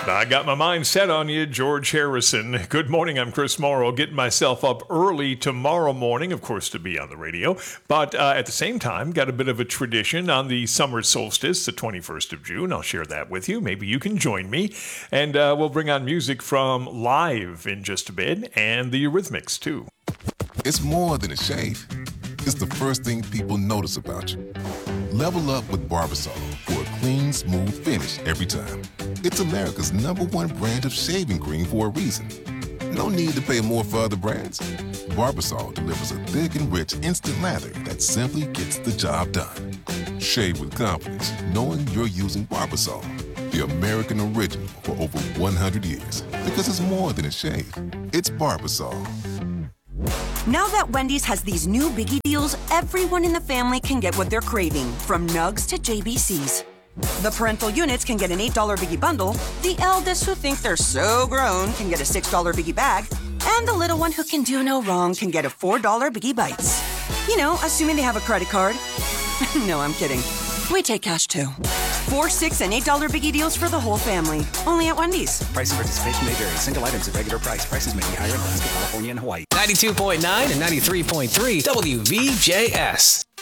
I got my mind set on you, George Harrison. Good morning, I'm Chris Morrow, getting myself up early tomorrow morning, of course, to be on the radio. But at the same time, got a bit of a tradition on the summer solstice, the 21st of June. I'll share that with you. Maybe you can join me. And we'll bring on music from Live in just a bit, and the Eurythmics, too. It's more than a shave. It's the first thing people notice about you. Level up with Barbasol for a clean, smooth finish every time. It's America's #1 brand of shaving cream for a reason. No need to pay more for other brands. Barbasol delivers a thick and rich instant lather that simply gets the job done. Shave with confidence, knowing you're using Barbasol, the American original for over 100 years. Because it's more than a shave. It's Barbasol. Now that Wendy's has these new Biggie deals, everyone in the family can get what they're craving, from nugs to JBCs. The parental units can get an $8 Biggie bundle, the eldest who think they're so grown can get a $6 Biggie bag, and the little one who can do no wrong can get a $4 Biggie Bites. You know, assuming they have a credit card. No, I'm kidding. We take cash too. $4, $6, and $8 Biggie deals for the whole family. Only at Wendy's. Price and participation may vary. Single items at regular price. Prices may be higher in Alaska, California, and Hawaii. 92.9 and 93.3 WVJS.